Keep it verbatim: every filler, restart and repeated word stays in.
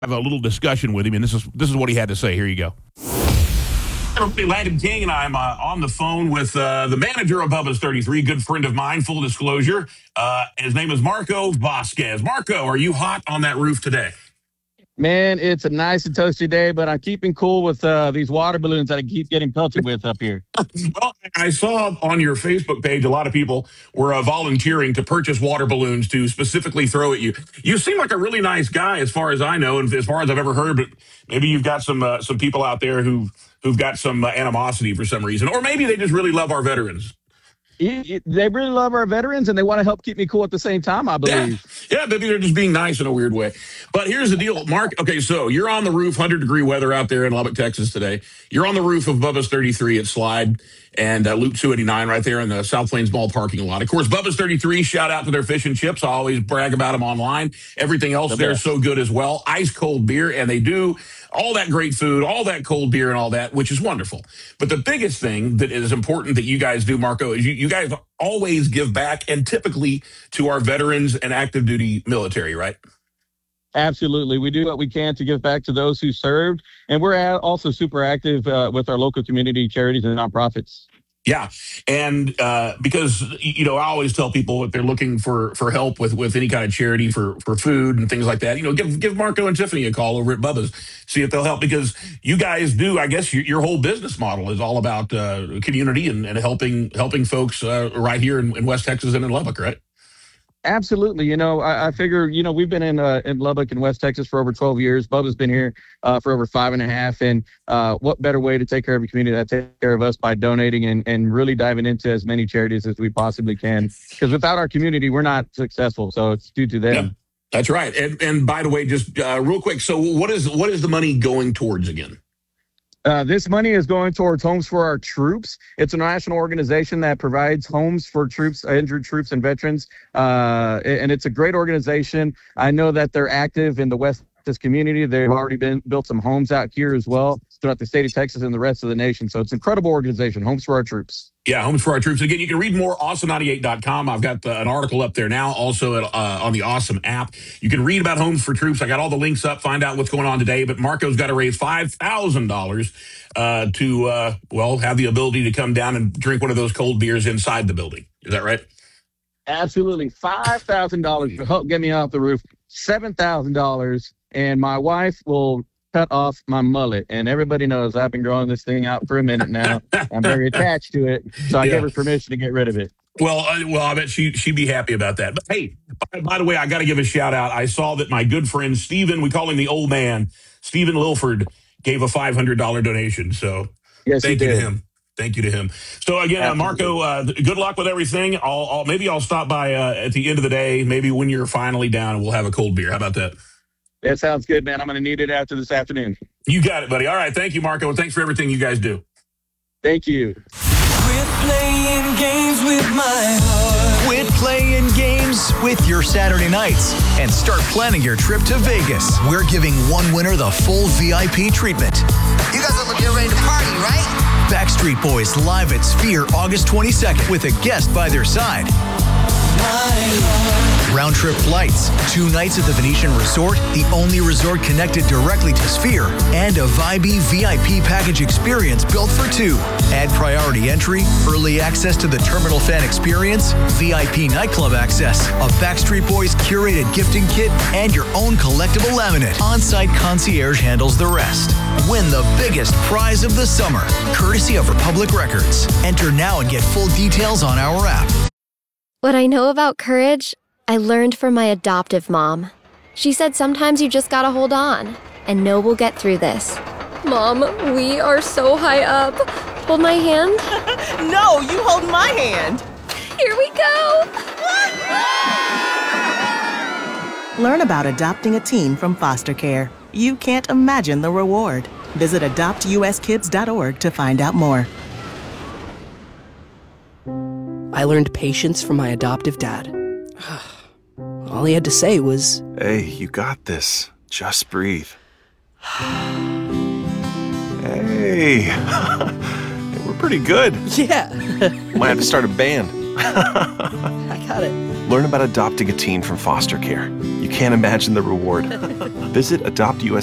have a little discussion with him, and this is this is what he had to say. Here you go. Everybody, Landon King, and I'm uh, on the phone with uh, the manager of Bubba's thirty-three, good friend of mine, full disclosure. Uh, his name is Marco Vasquez. Marco, are you hot on that roof today? Man, it's a nice and toasty day, but I'm keeping cool with uh, these water balloons that I keep getting pelted with up here. Well, I saw on your Facebook page a lot of people were uh, volunteering to purchase water balloons to specifically throw at you. You seem like a really nice guy, as far as I know, and as far as I've ever heard. But maybe you've got some uh, some people out there who who've got some uh, animosity for some reason, or maybe they just really love our veterans. They really love our veterans, and they want to help keep me cool at the same time, I believe. Yeah, yeah, maybe they're just being nice in a weird way. But here's the deal, Mark. Okay, so you're on the roof, one hundred degree weather out there in Lubbock, Texas today. You're on the roof of Bubba's thirty-three at Slide and uh, Loop two eighty-nine right there in the South Plains Mall parking lot. Of course, Bubba's thirty-three, shout out to their fish and chips. I always brag about them online. Everything else there is so good as well. Ice cold beer, and they do all that great food, all that cold beer and all that, which is wonderful. But the biggest thing that is important that you guys do, Marco, is you, you guys always give back, and typically to our veterans and active duty military, right? Absolutely. We do what we can to give back to those who served. And we're also super active uh, with our local community charities and nonprofits. Yeah. And uh, because, you know, I always tell people if they're looking for, for help with, with any kind of charity for, for food and things like that, you know, give give Marco and Tiffany a call over at Bubba's, see if they'll help, because you guys do, I guess, your, your whole business model is all about uh, community and, and helping helping folks uh, right here in, in West Texas and in Lubbock, right? Absolutely. You know, I, I figure, you know, we've been in uh, in Lubbock and West Texas for over twelve years. Bubba's been here uh, for over five and a half. And uh, what better way to take care of your community than take care of us by donating and, and really diving into as many charities as we possibly can. Because without our community, we're not successful. So it's due to them. Yeah, that's right. And and by the way, just uh, real quick. So what is what is the money going towards again? Uh, this money is going towards Homes for Our Troops. It's a national organization that provides homes for troops, injured troops, and veterans. Uh, and it's a great organization. I know that they're active in the West Texas community. They've already been built some homes out here as well throughout the state of Texas and the rest of the nation. So it's an incredible organization, Homes for Our Troops. Yeah, Homes for Our Troops. Again, you can read more awesome ninety-eight dot com. I've got uh, an article up there now, also at, uh, on the Awesome app. You can read about Homes for Troops. I got all the links up, find out what's going on today. But Marco's got to raise five thousand dollars uh, to, uh, well, have the ability to come down and drink one of those cold beers inside the building. Is that right? Absolutely. five thousand dollars to help get me off the roof. seven thousand dollars. And my wife will cut off my mullet. And everybody knows I've been growing this thing out for a minute now. I'm very attached to it. So I yeah. gave her permission to get rid of it. Well, uh, well, I bet she, she'd be happy about that. But hey, by, by the way, I got to give a shout out. I saw that my good friend, Stephen, we call him the old man, Stephen Lilford, gave a five hundred dollars donation. So yes, thank you did. to him. Thank you to him. So again, uh, Marco, uh, good luck with everything. I'll, I'll maybe I'll stop by uh, at the end of the day, maybe when you're finally down, and we'll have a cold beer. How about that? That sounds good, man. I'm going to need it after this afternoon. You got it, buddy. All right. Thank you, Marco. And thanks for everything you guys do. Thank you. Quit playing games with my heart. Quit playing games with your Saturday nights and start planning your trip to Vegas. We're giving one winner the full V I P treatment. You guys are getting ready to party, right? Backstreet Boys live at Sphere August twenty-second with a guest by their side. Round trip flights, two nights at the Venetian Resort, the only resort connected directly to Sphere, and a vibey V I P package experience built for two. Add priority entry, early access to the Terminal Fan experience, V I P nightclub access, a Backstreet Boys curated gifting kit, and your own collectible laminate. On-site concierge handles the rest. Win the biggest prize of the summer, courtesy of Republic Records. Enter now and get full details on our app. What I know about courage, I learned from my adoptive mom. She said sometimes you just gotta hold on and know we'll get through this. Mom, we are so high up. Hold my hand. No, you hold my hand. Here we go. Learn about adopting a teen from foster care. You can't imagine the reward. Visit adopt u s kids dot org to find out more. I learned patience from my adoptive dad. All he had to say was, "Hey, you got this. Just breathe." Hey, we're pretty good. Yeah. Might have to start a band. I got it. Learn about adopting a teen from foster care. You can't imagine the reward. Visit adopt u s